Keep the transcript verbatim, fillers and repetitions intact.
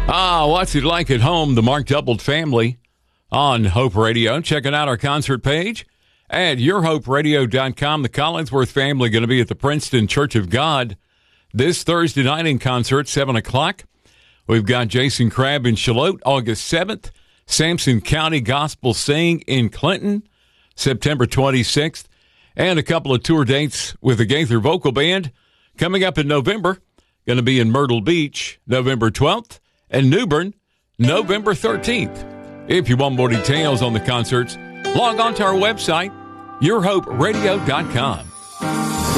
Ah, what's it like at home? The Mark Doubled family on Hope Radio. Checking out our concert page at your hope radio dot com. The Collinsworth family going to be at the Princeton Church of God this Thursday night in concert, seven o'clock. We've got Jason Crabb in Charlotte, August seventh. Sampson County Gospel Sing in Clinton, September twenty-sixth. And a couple of tour dates with the Gaither Vocal Band coming up in November. Going to be in Myrtle Beach, November twelfth. And New Bern, November thirteenth. If you want more details on the concerts, log on to our website, your hope radio dot com.